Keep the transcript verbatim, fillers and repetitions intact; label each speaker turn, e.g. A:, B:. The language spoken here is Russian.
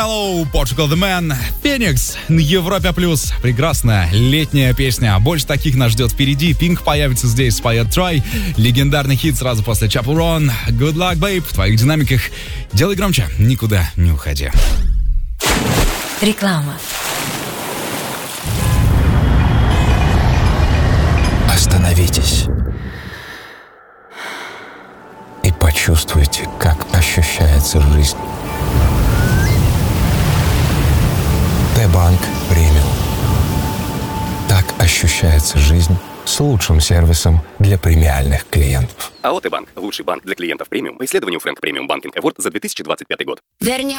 A: Marshmallow, Portugal the Man, Phoenix на Европе плюс. Прекрасная летняя песня. Больше таких нас ждет впереди. Pink появится здесь, споет Try. Легендарный хит сразу после Chapel Run. Good luck, babe. В твоих динамиках. Делай громче, никуда не уходи.
B: Реклама.
C: Остановитесь и почувствуйте, как ощущается жизнь. Т-банк премиум. Так ощущается жизнь с лучшим сервисом для премиальных клиентов.
D: АО Т-банк. Лучший банк для клиентов премиум по исследованию Frank Premium Banking Award за две тысячи двадцать пятый год.
B: Верни